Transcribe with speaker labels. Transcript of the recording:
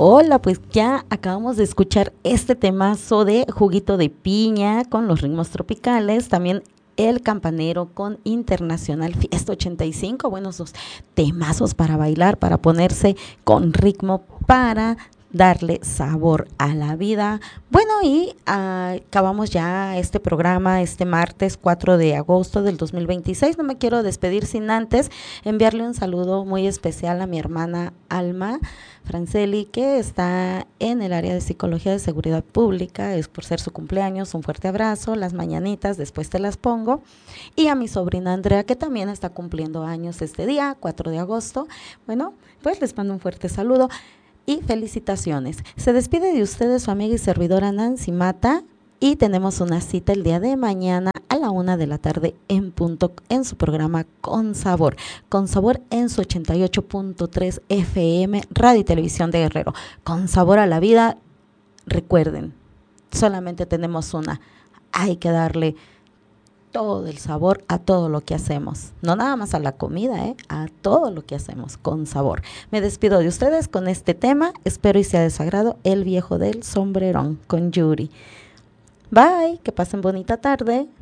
Speaker 1: Hola, pues ya acabamos de escuchar este temazo de Juguito de Piña con los ritmos tropicales, también El Campanero con Internacional Fiesta 85, buenos dos temazos para bailar, para ponerse con ritmo, para darle sabor a la vida. Bueno, y acabamos ya este programa este martes 4 de agosto del 2026. No me quiero despedir sin antes enviarle un saludo muy especial a mi hermana Alma Franceli, que está en el área de Psicología de Seguridad Pública. Es por ser su cumpleaños, un fuerte abrazo, las mañanitas, después te las pongo. Y a mi sobrina Andrea, que también está cumpliendo años este día, 4 de agosto. Bueno, pues les mando un fuerte saludo y felicitaciones. Se despide de ustedes su amiga y servidora Nancy Mata y tenemos una cita el día de mañana a la 1 de la tarde en punto en su programa Con Sabor en su 88.3 FM, Radio y Televisión de Guerrero. Con sabor a la vida, recuerden, solamente tenemos una, hay que darle todo el sabor a todo lo que hacemos, no nada más a la comida, a todo lo que hacemos con sabor. Me despido de ustedes con este tema, espero y sea de su agrado, El Viejo del Sombrerón con Yuri. Bye, que pasen bonita tarde.